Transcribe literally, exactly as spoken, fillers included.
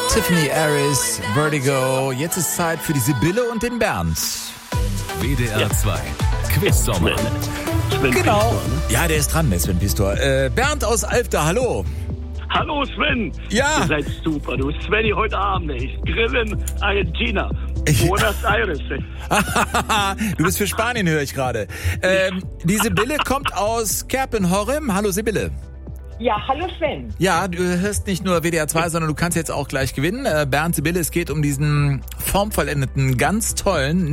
Tiffany Aris, Vertigo. Jetzt ist Zeit für die Sibylle und den Bernd. W D R zwei, Quiz-Sommer. Sven Genau. Pistor, ne? Ja, der ist dran, der Sven Pistor. Äh, Bernd aus Alfter, hallo. Hallo Sven. Ja. Ihr seid super, du. Svenny heute Abend, ey. Grillen Argentina. Buenos Aires, ey. Du bist für Spanien, höre ich gerade. Ähm, die Sibylle kommt aus Kerpenhorem. Hallo Sibylle. Ja, hallo Sven. Ja, du hörst nicht nur W D R zwei, sondern du kannst jetzt auch gleich gewinnen. Äh, Bernd, Sibylle, es geht um diesen formvollendeten, ganz tollen,